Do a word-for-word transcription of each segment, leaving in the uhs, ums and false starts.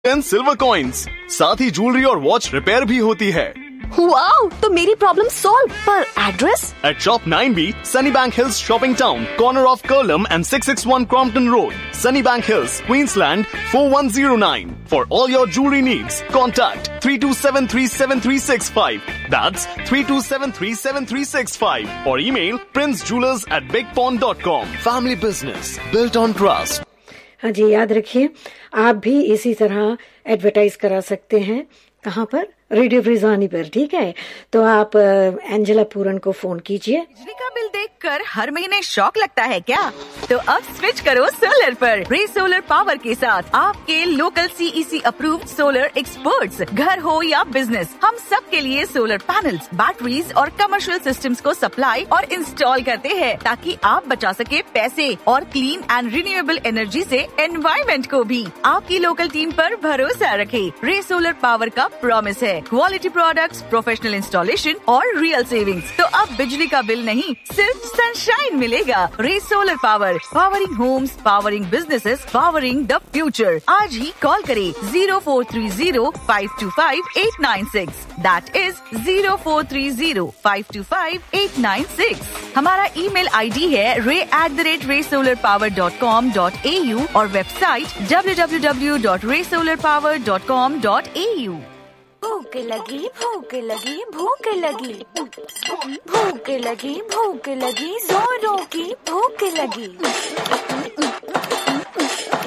And silver coins. साथ ही jewellery और watch repair भी होती है। वाओ, तो मेरी प्रॉब्लम सॉल्व। पर address? At Shop nine B, Sunnybank Hills Shopping Town, corner of Curlum and six sixty-one Crompton Road, Sunnybank Hills, Queensland four one zero nine. For all your jewelry needs, contact three two seven three seven three six five. That's three two seven three seven three six five. Or email princejewelers at bigpond dot com. Family business built on trust. हाँ जी, याद रखिए आप भी इसी तरह advertise करा सकते हैं। कहाँ पर? रेडियो फ्रीजवानी पर। ठीक है, तो आप एंजेला पूरन को फोन कीजिए। बिजली का बिल देखकर हर महीने शॉक लगता है क्या? तो अब स्विच करो सोलर पर। रे सोलर पावर के साथ आपके local CEC approved solar experts, घर हो या बिजनेस, हम सब के लिए सोलर पैनल्स, बैटरीज और कमर्शियल सिस्टम्स को सप्लाई और इंस्टॉल करते हैं, ताकि आप बचा सके पैसे और क्लीन एंड रिन्यूएबल एनर्जी से एनवायरमेंट को भी। आपकी लोकल टीम पर भरोसा रखें। रे सोलर पावर का प्रॉमिस है क्वालिटी प्रोडक्ट्स, प्रोफेशनल इंस्टॉलेशन और रियल सेविंग्स। तो अब बिजली का बिल नहीं, सिर्फ सनशाइन मिलेगा। रे solar power, powering Holmes, powering businesses, powering the future. आज ही कॉल करें zero four three zero five to five eight nine six. That is zero four three zero five to five eight nine six. हमारा email ID है रे at the rate रे solar power dot com dot A you और website W W W dot रे solar power dot com dot A you. भूख लगी भूख लगी भूख लगी भूख लगी भूख लगी जोरों की भूख लगी।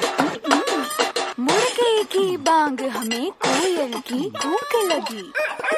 मुर्गे की बांग हमें कोयल की भूख लगी।